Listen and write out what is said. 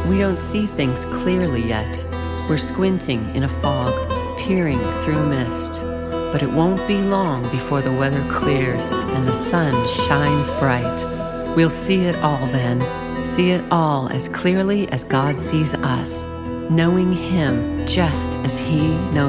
We don't see things clearly yet. We're squinting in a fog, peering through mist. But it won't be long before the weather clears and the sun shines bright. We'll see it all then, see it all as clearly as God sees us, knowing Him just as He knows